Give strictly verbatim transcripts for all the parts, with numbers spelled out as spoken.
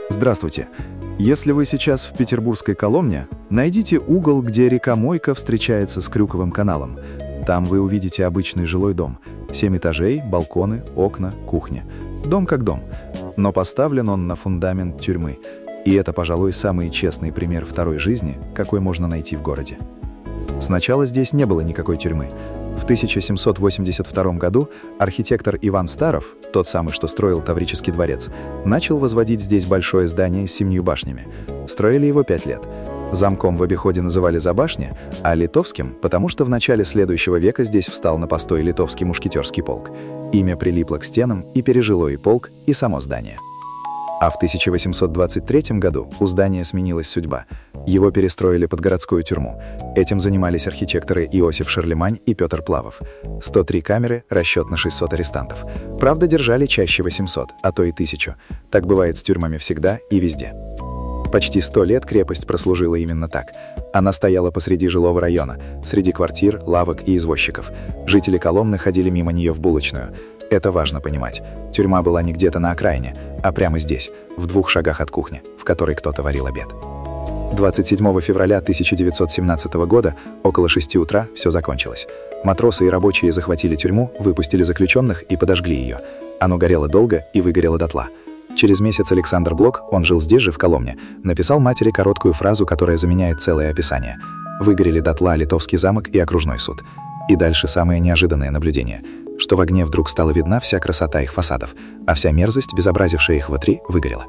Здравствуйте. Если вы сейчас в Петербургской Коломне, найдите угол, где река Мойка встречается с Крюковым каналом. Там вы увидите обычный жилой дом. Семь этажей, балконы, окна, кухня. Дом как дом. Но поставлен он на фундамент тюрьмы. И это, пожалуй, самый честный пример второй жизни, какой можно найти в городе. Сначала здесь не было никакой тюрьмы. В тысяча семьсот восемьдесят втором году архитектор Иван Старов, тот самый, что строил Таврический дворец, начал возводить здесь большое здание с семью башнями. Строили его пять лет. Замком в обиходе называли за башни, а литовским, потому что в начале следующего века здесь встал на постой литовский мушкетерский полк. Имя прилипло к стенам и пережило и полк, и само здание. А в тысяча восемьсот двадцать третьем году у здания сменилась судьба. Его перестроили под городскую тюрьму. Этим занимались архитекторы Иосиф Шарлемань и Петр Плавов. сто три камеры, расчет на шестьсот арестантов. Правда, держали чаще восемьсот, а то и тысячу. Так бывает с тюрьмами всегда и везде. Почти сто лет крепость прослужила именно так. Она стояла посреди жилого района, среди квартир, лавок и извозчиков. Жители Коломны ходили мимо нее в булочную. Это важно понимать. Тюрьма была не где-то на окраине, а прямо здесь, в двух шагах от кухни, в которой кто-то варил обед. двадцать седьмого февраля тысяча девятьсот семнадцатого года, около шести утра, все закончилось. Матросы и рабочие захватили тюрьму, выпустили заключенных и подожгли ее. Оно горело долго и выгорело дотла. Через месяц Александр Блок, он жил здесь же, в Коломне, написал матери короткую фразу, которая заменяет целое описание. Выгорели дотла Литовский замок и окружной суд. И дальше самое неожиданное наблюдение, что в огне вдруг стала видна вся красота их фасадов, а вся мерзость, безобразившая их внутри, выгорела.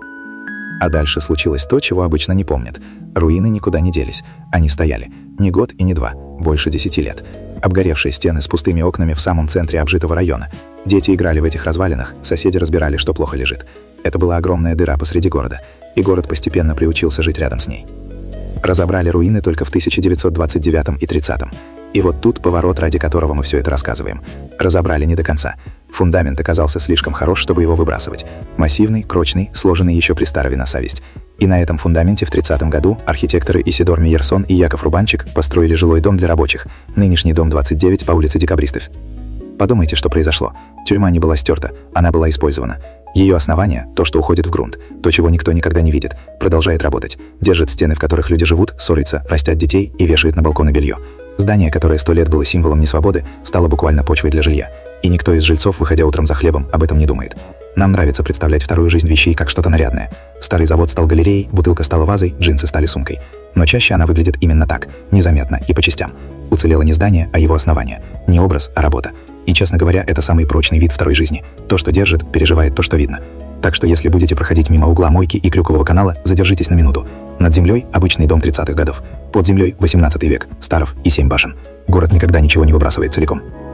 А дальше случилось то, чего обычно не помнят. Руины никуда не делись. Они стояли. Не год и не два. Больше десяти лет. Обгоревшие стены с пустыми окнами в самом центре обжитого района. Дети играли в этих развалинах, соседи разбирали, что плохо лежит. Это была огромная дыра посреди города, и город постепенно приучился жить рядом с ней. Разобрали руины только в тысяча девятьсот двадцать девятом и тридцатом. И вот тут поворот, ради которого мы все это рассказываем. Разобрали не до конца. Фундамент оказался слишком хорош, чтобы его выбрасывать. Массивный, прочный, сложенный еще при Старове на совесть. И на этом фундаменте в тридцатом году архитекторы Исидор Мейерсон и Яков Рубанчик построили жилой дом для рабочих, нынешний дом двадцать девять по улице Декабристов. Подумайте, что произошло. Тюрьма не была стерта, она была использована. Ее основание, то, что уходит в грунт, то, чего никто никогда не видит, продолжает работать, держит стены, в которых люди живут, ссорятся, растят детей и вешают на балконы белье. Здание, которое сто лет было символом несвободы, стало буквально почвой для жилья. И никто из жильцов, выходя утром за хлебом, об этом не думает. Нам нравится представлять вторую жизнь вещей как что-то нарядное. Старый завод стал галереей, бутылка стала вазой, джинсы стали сумкой. Но чаще она выглядит именно так, незаметно и по частям. Уцелело не здание, а его основание. Не образ, а работа. И, честно говоря, это самый прочный вид второй жизни. То, что держит, переживает то, что видно. Так что если будете проходить мимо угла Мойки и Крюкового канала, задержитесь на минуту. Над землей обычный дом тридцатых годов. Под землей восемнадцатый век, Старов и семь башен. Город никогда ничего не выбрасывает целиком.